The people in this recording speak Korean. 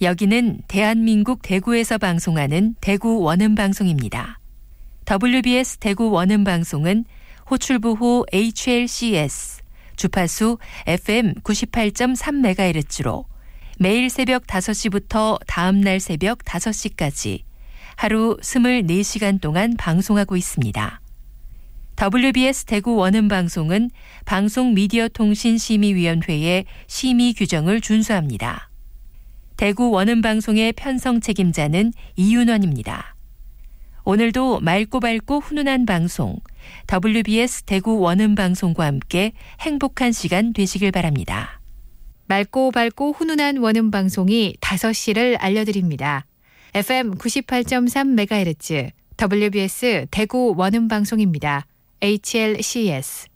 여기는 대한민국 대구에서 방송하는 대구 원음방송입니다. WBS 대구 원음방송은 호출부호 HLCS, 주파수 FM 98.3MHz로 매일 새벽 5시부터 다음날 새벽 5시까지 하루 24시간 동안 방송하고 있습니다. WBS 대구 원음방송은 방송미디어통신심의위원회의 심의 규정을 준수합니다. 대구 원음방송의 편성 책임자는 이윤원입니다. 오늘도 맑고 밝고 훈훈한 방송, WBS 대구 원음방송과 함께 행복한 시간 되시길 바랍니다. 맑고 밝고 훈훈한 원음방송이 5시를 알려드립니다. FM 98.3MHz, WBS 대구 원음방송입니다. HLCS.